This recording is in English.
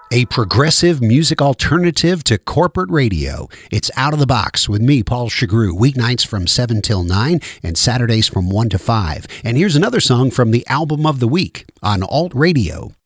A progressive music alternative to corporate radio. It's Out of the Box with me, Paul Chagru, weeknights from 7 till 9 and Saturdays from 1 to 5. And here's another song from the album of the week on Alt Radio.